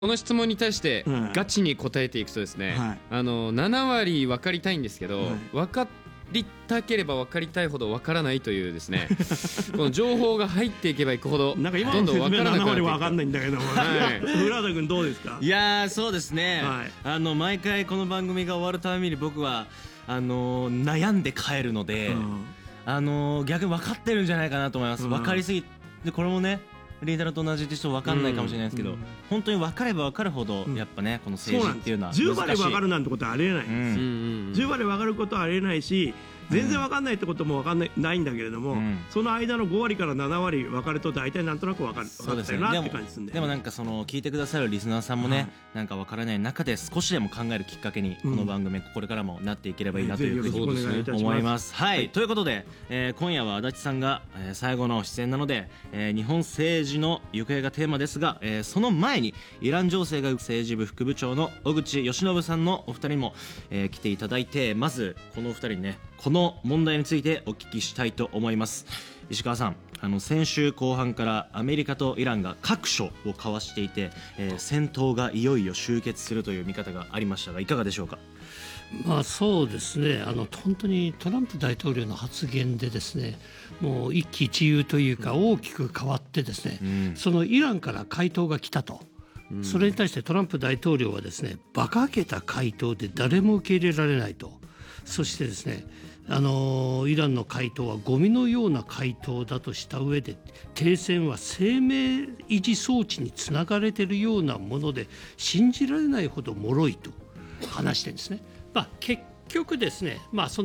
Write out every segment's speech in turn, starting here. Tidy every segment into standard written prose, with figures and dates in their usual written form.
この質問に対してガチに答えていくとですね、7割分かりたいんですけど、分かりたければ分かりたいほど分からないというですねこの情報が入っていけばいくほどどんどん分からなくなっていく。 7割分かんないんだけども、浦田君どうですか？ いやそうですね、毎回この番組が終わるたびに僕は悩んで帰るので、逆に分かってるんじゃないかなと思います。分かりすぎで、これもねリーダーと同じ人分かんないかもしれないですけど、本当に分かれば分かるほどやっぱね、この政治っていうのは難しい。10割分かるなんてことはありえないんです。10割分かることはありえないし、全然分かんないってこともないんだけれども、その間の5割から7割分かると大体なんとなく分かったよなって感じするんで。 でもなんかその聞いてくださるリスナーさんもね、なんか分からない中で少しでも考えるきっかけにこの番組これからもなっていければいいなというふうに思います。はい、ということで今夜は足立さんが最後の出演なので、日本政治の行方がテーマですが、その前にイラン情勢が政治部副部長の小口佳信さんのお二人も来ていただいて、まずこのお二人にねこの問題についてお聞きしたいと思います。石川さん、先週後半からアメリカとイランが各所を交わしていて、戦闘がいよいよ終結するという見方がありましたが、いかがでしょうか？ そうですね、本当にトランプ大統領の発言でですね、もう一喜一憂というか大きく変わってですね、そのイランから回答が来たと、それに対してトランプ大統領はですね、馬鹿げた回答で誰も受け入れられないと、そしてですね、イランの回答はゴミのような回答だとした上で、停戦は生命維持装置につながれているようなもので信じられないほど脆いと話してるんですね。結局ですね、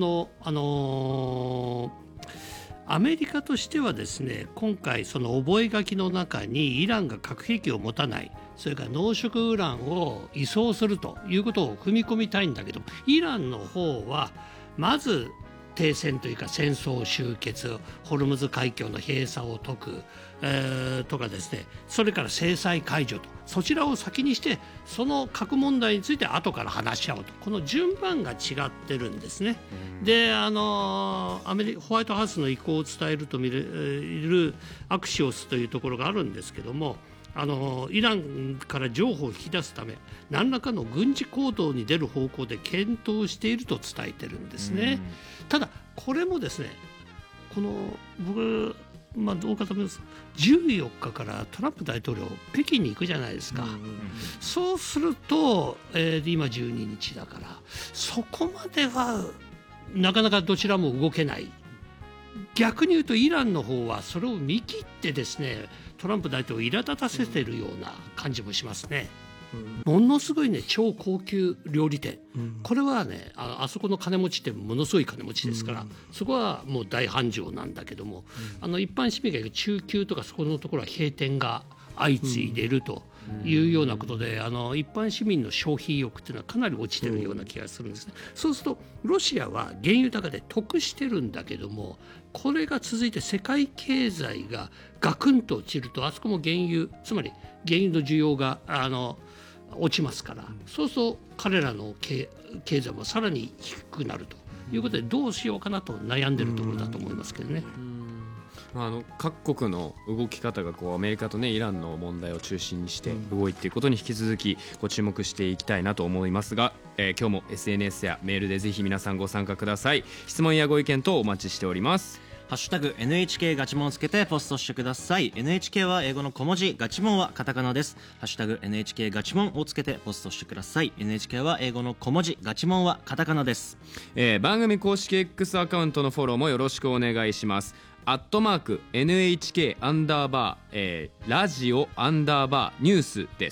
アメリカとしてはですね、今回その覚書の中にイランが核兵器を持たない、それから濃縮ウランを移送するということを踏み込みたいんだけど、イランの方はまず停戦というか戦争終結、ホルムズ海峡の閉鎖を解く、とかですね、それから制裁解除と、そちらを先にしてその核問題について後から話し合うと、この順番が違ってるんですね。でホワイトハウスの意向を伝えると見るアクシオスというところがあるんですけども、イランから譲歩を引き出すため何らかの軍事行動に出る方向で検討していると伝えてるんですね。ただこれもですね、僕どうかと思います。14日からトランプ大統領北京に行くじゃないですか。そうすると、今12日だから、そこまではなかなかどちらも動けない。逆に言うとイランの方はそれを見切ってですね、トランプ大統領を苛立たせているような感じもしますね。ものすごいね、超高級料理店、これはね、あそこの金持ちってものすごい金持ちですから、そこはもう大繁盛なんだけども、一般市民がいる中級とかそこのところは閉店が相次いでいるというようなことで、一般市民の消費意欲っていうのはかなり落ちてるような気がするんですね。そうするとロシアは原油高で得してるんだけども、これが続いて世界経済がガクンと落ちると、あそこも原油、つまり原油の需要が落ちますから、そうすると彼らの経済もさらに低くなるということで、どうしようかなと悩んでるところだと思いますけどね。 各国の動き方がアメリカと、イランの問題を中心にして動いていくことに引き続き注目していきたいなと思いますが、今日も SNS やメールでぜひ皆さんご参加ください。質問やご意見等お待ちしております。 ハッシュタグ NHK ガチモンをつけてポストしてください。 NHK は英語の小文字、ガチモンはカタカナです。ハッシュタグ NHK ガチモンをつけてポストしてください。 NHK は英語の小文字、ガチモンはカタカナです。 番組公式 X アカウントのフォローもよろしくお願いします。@NHKラジオニュースです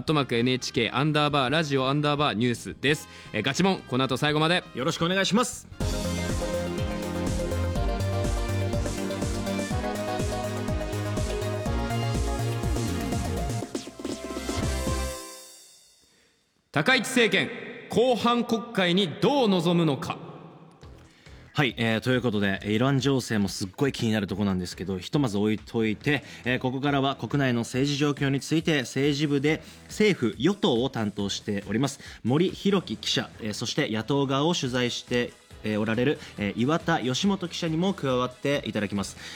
。@NHKラジオニュースです。ガチモン、この後最後までよろしくお願いします。 高市政権後半国会にどう臨むのか。 はい、ということでイラン情勢もすっごい気になるところなんですけど、ひとまず置いといて、ここからは国内の政治状況について政治部で政府与党を担当しております森弘樹記者、そして野党側を取材しておられる岩田義元記者にも加わっていただきます。